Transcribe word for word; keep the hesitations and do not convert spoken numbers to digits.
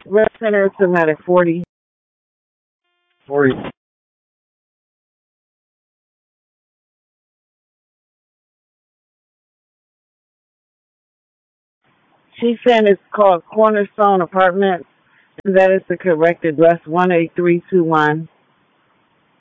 Red Center is at forty. forty. She said it's called Cornerstone Apartments. That is the correct address, one eight three two one.